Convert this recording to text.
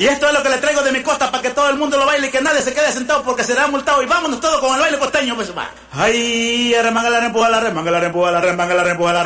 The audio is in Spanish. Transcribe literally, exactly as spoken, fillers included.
Y esto es lo que le traigo de mi costa para que todo el mundo lo baile y que nadie se quede sentado porque será multado. Y vámonos todos con el baile costeño, pues va. Ay, remanga la rempuja la remanga la rempuja la remanga la rempuja la